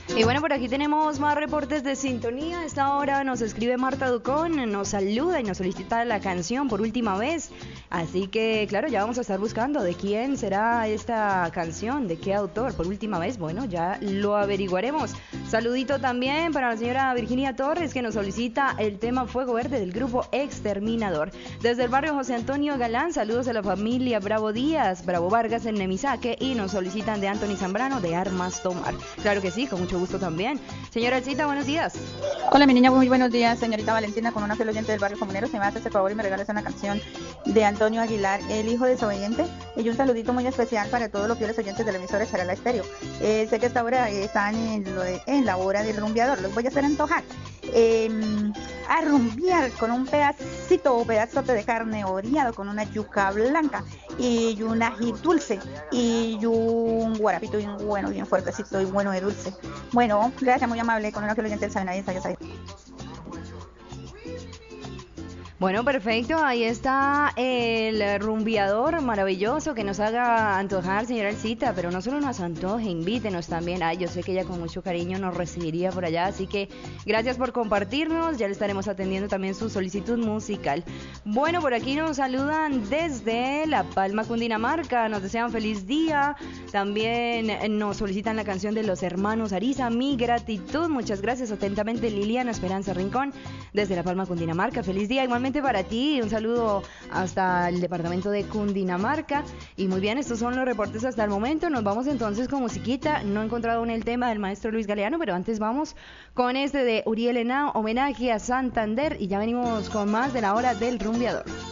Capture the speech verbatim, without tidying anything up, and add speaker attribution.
Speaker 1: Y bueno, por aquí tenemos más reportes de sintonía. A esta hora nos escribe Marta Ducón, nos saluda y nos solicita la canción por última vez. Así que, claro, ya vamos a estar buscando de quién será esta canción, de qué autor por última vez. Bueno, ya lo averiguaremos. Saludito también para la señora Virginia Torres, que nos solicita el tema Fuego Verde del grupo Exterminador. Desde el barrio José Antonio Galán, saludos a la familia Bravo Díaz, Bravo Vargas en Nemisaque, y nos solicitan de Anthony Zambrano de Armas Tomar. Claro que sí, con mucho gusto también. Señora Elcita, buenos días.
Speaker 2: Hola, mi niña, muy buenos días. Señorita Valentina, con una fiel oyente del barrio Comunero, se me hace este favor y me regalas una canción de Antonio Aguilar, El hijo desobediente, y un saludito muy especial para todos los fieles oyentes de la emisora Charala Estéreo. Eh, sé que esta hora eh, están en, lo de, en la hora del rumbeador, los voy a hacer antojar. Eh, a rumbear con un pedacito o pedazote de carne oreado con una yuca blanca y un ají dulce y un guarapito bien bueno, bien fuertecito y bueno de dulce. Bueno, gracias, muy amable, con una fiel oyente del Saben Nadie, ya sabes.
Speaker 1: Bueno, perfecto, ahí está el rumbeador maravilloso que nos haga antojar, señora Elcita, pero no solo nos antoje, invítenos también. Ay, yo sé que ella con mucho cariño nos recibiría por allá, así que gracias por compartirnos, ya le estaremos atendiendo también su solicitud musical. Bueno, por aquí nos saludan desde La Palma, Cundinamarca, nos desean feliz día, también nos solicitan la canción de los hermanos Ariza, Mi Gratitud. Muchas gracias, atentamente Liliana Esperanza Rincón, desde La Palma, Cundinamarca, feliz día. Igualmente para ti, un saludo hasta el departamento de Cundinamarca. Y muy bien, estos son los reportes hasta el momento. Nos vamos entonces con musiquita. No he encontrado aún el tema del maestro Luis Galeano, pero antes vamos con este de Uriel Henao, homenaje a Santander, y ya venimos con más de la hora del rumbeador.